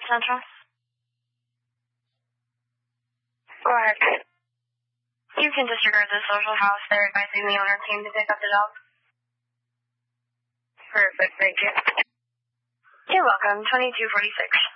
Central. Go ahead. You can disregard the social house. They're advising the owner came to pick up the dog. Perfect, thank you. You're welcome. 2246.